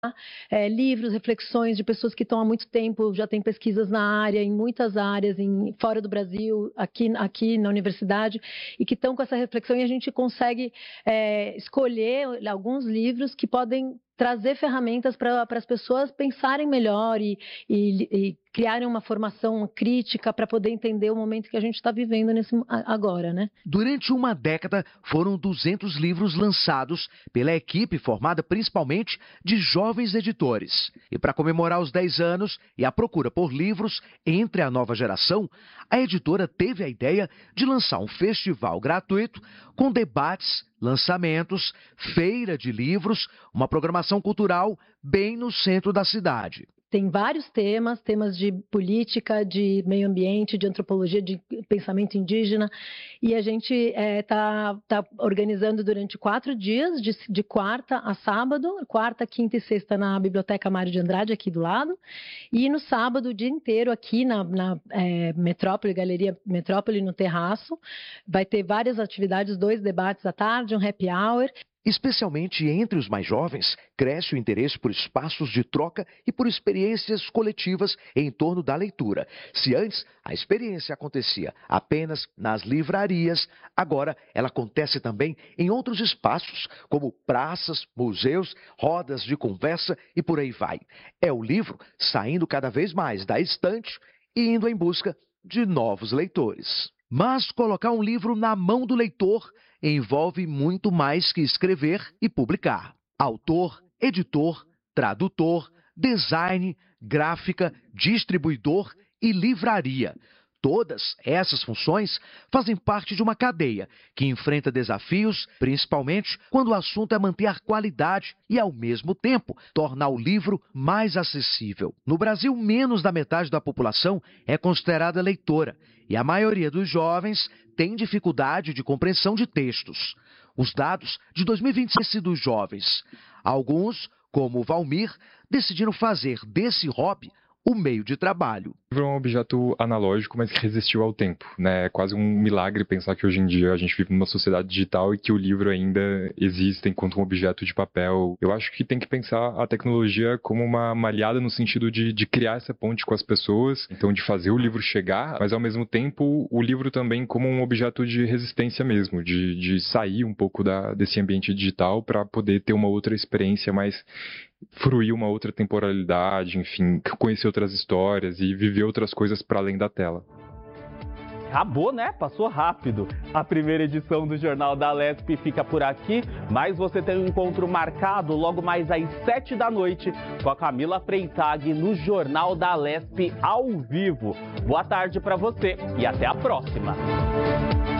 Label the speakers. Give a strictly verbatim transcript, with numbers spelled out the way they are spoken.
Speaker 1: É, livros, reflexões de pessoas que estão há muito tempo, já têm pesquisas na área, em muitas áreas, em, fora do Brasil, aqui, aqui na universidade, e que estão com essa reflexão, e a gente consegue é, escolher alguns livros que podem trazer ferramentas para as pessoas pensarem melhor e, e, e criarem uma formação crítica para poder entender o momento que a gente está vivendo nesse, agora, né?
Speaker 2: Durante uma década, foram duzentos livros lançados pela equipe formada principalmente de jovens editores. E para comemorar os dez anos e a procura por livros entre a nova geração, a editora teve a ideia de lançar um festival gratuito com debates, lançamentos, feira de livros, uma programação cultural bem no centro da cidade.
Speaker 1: Tem vários temas, temas de política, de meio ambiente, de antropologia, de pensamento indígena, e a gente está é, tá organizando durante quatro dias, de, de quarta a sábado, quarta, quinta e sexta na Biblioteca Mário de Andrade, aqui do lado, e no sábado o dia inteiro aqui na, na é, Metrópole, Galeria Metrópole, no terraço, vai ter várias atividades, dois debates à tarde, um happy hour.
Speaker 2: Especialmente entre os mais jovens, cresce o interesse por espaços de troca e por experiências coletivas em torno da leitura. Se antes a experiência acontecia apenas nas livrarias, agora ela acontece também em outros espaços, como praças, museus, rodas de conversa e por aí vai. É o livro saindo cada vez mais da estante e indo em busca de novos leitores. Mas colocar um livro na mão do leitor envolve muito mais que escrever e publicar. Autor, editor, tradutor, design, gráfica, distribuidor e livraria. Todas essas funções fazem parte de uma cadeia que enfrenta desafios, principalmente quando o assunto é manter a qualidade e, ao mesmo tempo, tornar o livro mais acessível. No Brasil, menos da metade da população é considerada leitora e a maioria dos jovens tem dificuldade de compreensão de textos. Os dados de dois mil e vinte e seis dos jovens, alguns, como o Valmir, decidiram fazer desse hobby o meio de trabalho.
Speaker 3: O livro é um objeto analógico, mas que resistiu ao tempo, né? É quase um milagre pensar que hoje em dia a gente vive numa sociedade digital e que o livro ainda existe enquanto um objeto de papel. Eu acho que tem que pensar a tecnologia como uma aliada no sentido de, de criar essa ponte com as pessoas, então de fazer o livro chegar, mas ao mesmo tempo o livro também como um objeto de resistência mesmo, de, de sair um pouco da, desse ambiente digital para poder ter uma outra experiência mais fruir uma outra temporalidade, enfim, conhecer outras histórias e viver outras coisas para além da tela.
Speaker 4: Acabou, né? Passou rápido. A primeira edição do Jornal da Lesp fica por aqui, mas você tem um encontro marcado logo mais às sete da noite com a Camila Freitag no Jornal da Lesp ao vivo. Boa tarde para você e até a próxima.